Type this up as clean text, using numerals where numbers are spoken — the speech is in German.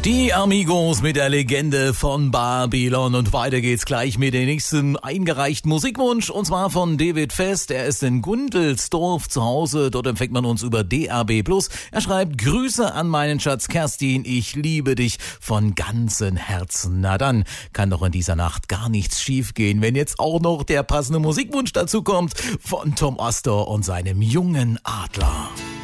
Die Amigos mit der Legende von Babylon und weiter geht's gleich mit dem nächsten eingereichten Musikwunsch und zwar von David Fest. Er ist in Gundelsdorf zu Hause, dort empfängt man uns über DAB+. Er schreibt: Grüße an meinen Schatz Kerstin, ich liebe dich von ganzem Herzen. Na dann kann doch in dieser Nacht gar nichts schiefgehen, wenn jetzt auch noch der passende Musikwunsch dazu kommt von Tom Astor und seinem jungen Adler.